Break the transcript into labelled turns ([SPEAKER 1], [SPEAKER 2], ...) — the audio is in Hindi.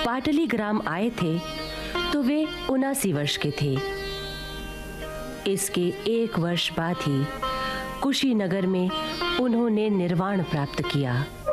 [SPEAKER 1] पाटलीग्राम आए थे तो वे 79 वर्ष के थे। इसके 1 वर्ष बाद ही कुशीनगर में उन्होंने निर्वाण प्राप्त किया।